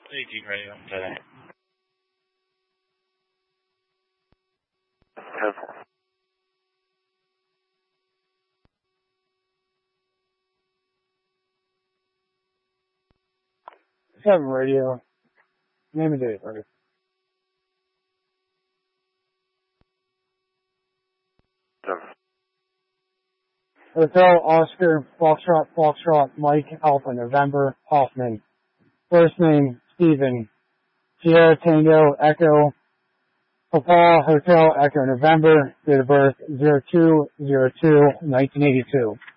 18 radio today. 7 radio. Name and date, first. Hotel Oscar Foxtrot Mike Alpha November Hoffman. First name Stephen. Sierra Tango Echo. Papa Hotel Echo November. Date of birth 02/02/1982.